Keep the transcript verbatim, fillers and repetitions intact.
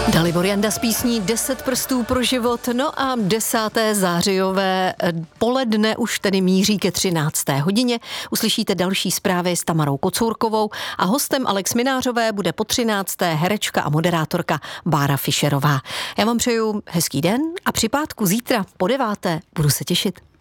Dalibor Janda s písní Deset prstů pro život, no a desáté zářijové poledne už tedy míří ke třinácté hodině. Uslyšíte další zprávy s Tamarou Kocourkovou a hostem Alex Minářové bude po třinácté herečka a moderátorka Bára Fischerová. Já vám přeju hezký den a při pátku zítra po deváté budu se těšit.